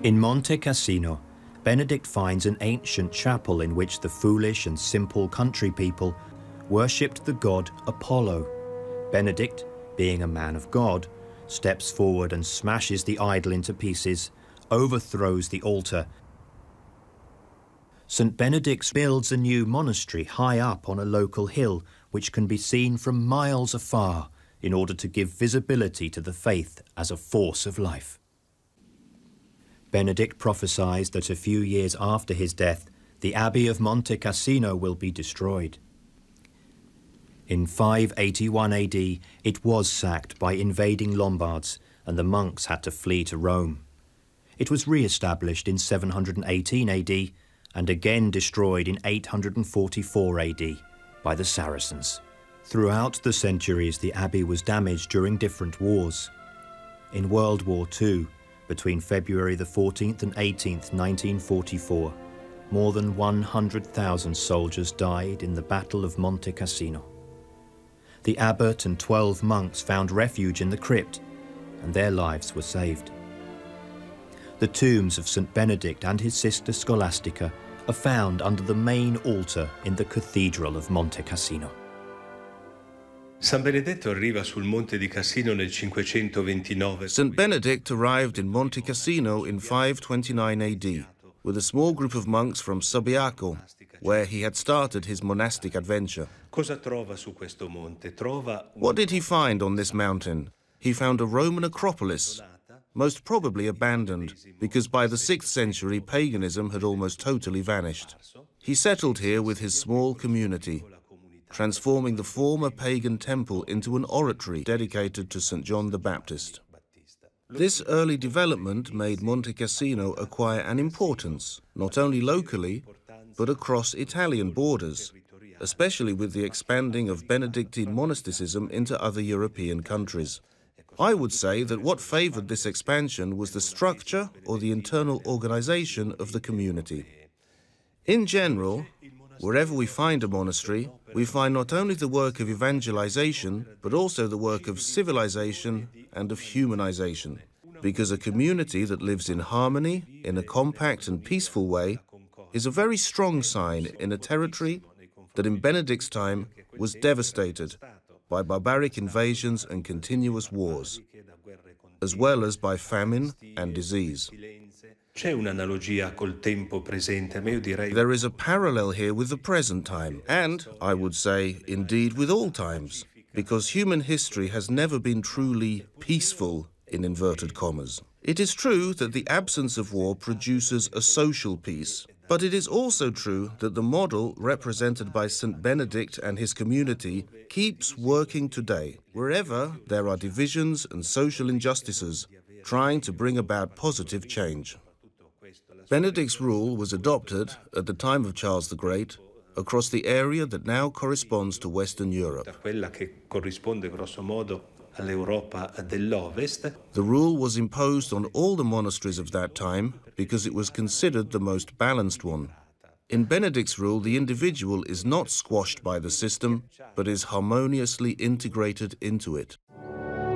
In Monte Cassino, Benedict finds an ancient chapel in which the foolish and simple country people worshipped the god Apollo. Benedict, being a man of God, steps forward and smashes the idol into pieces, overthrows the altar. St. Benedict builds a new monastery high up on a local hill which can be seen from miles afar in order to give visibility to the faith as a force of life. Benedict prophesies that a few years after his death, the Abbey of Monte Cassino will be destroyed. In 581 AD, it was sacked by invading Lombards, and the monks had to flee to Rome. It was re-established in 718 AD and again destroyed in 844 AD by the Saracens. Throughout the centuries, the abbey was damaged during different wars. In World War II, between February the 14th and 18th, 1944, more than 100,000 soldiers died in the Battle of Monte Cassino. The abbot and 12 monks found refuge in the crypt, and their lives were saved. The tombs of St. Benedict and his sister Scholastica are found under the main altar in the Cathedral of Monte Cassino. San Benedetto arriva sul Monte di Cassino nel 529. St. Benedict arrived in Monte Cassino in 529 AD with a small group of monks from Subiaco, where he had started his monastic adventure. Cosa trova su questo monte? What did he find on this mountain? He found a Roman acropolis, most probably abandoned, because by the 6th century paganism had almost totally vanished. He settled here with his small community, transforming the former pagan temple into an oratory dedicated to St. John the Baptist. This early development made Monte Cassino acquire an importance, not only locally, but across Italian borders, especially with the expanding of Benedictine monasticism into other European countries. I would say that what favored this expansion was the structure or the internal organization of the community. In general, wherever we find a monastery, we find not only the work of evangelization, but also the work of civilization and of humanization. Because a community that lives in harmony, in a compact and peaceful way, is a very strong sign in a territory that in Benedict's time was devastated by barbaric invasions and continuous wars, as well as by famine and disease. There is a parallel here with the present time, and, I would say, indeed with all times, because human history has never been truly peaceful, in inverted commas. It is true that the absence of war produces a social peace, but it is also true that the model represented by St. Benedict and his community keeps working today, wherever there are divisions and social injustices, trying to bring about positive change. Benedict's rule was adopted at the time of Charles the Great across the area that now corresponds to Western Europe. The rule was imposed on all the monasteries of that time because it was considered the most balanced one. In Benedict's rule, the individual is not squashed by the system, but is harmoniously integrated into it.